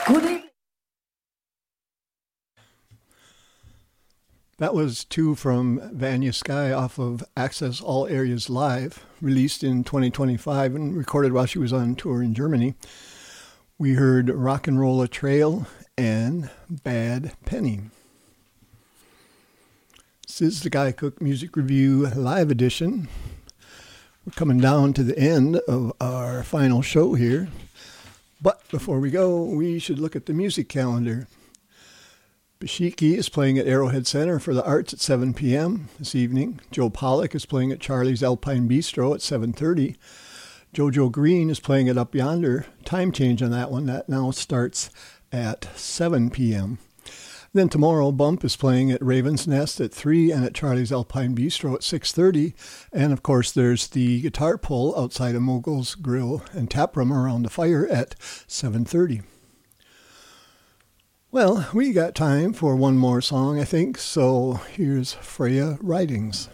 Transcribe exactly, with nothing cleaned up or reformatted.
Good evening. That was two from Vanya Sky off of Access All Areas Live, released in twenty twenty-five and recorded while she was on tour in Germany. We heard Rock and Roll a Trail and Bad Penny. This is the Guy Cook Music Review Live Edition. We're coming down to the end of our final show here. But before we go, we should look at the music calendar. Bashiki is playing at Arrowhead Center for the Arts at seven p.m. this evening. Joe Pollock is playing at Charlie's Alpine Bistro at seven thirty. Jojo Green is playing at Up Yonder. Time change on that one. That now starts at seven p.m. Then tomorrow, Bump is playing at Raven's Nest at three and at Charlie's Alpine Bistro at six thirty. And, of course, there's the guitar pull outside of Mogul's Grill and Tap Room around the fire at seven thirty. Well, we got time for one more song, I think, so here's Freya Ridings.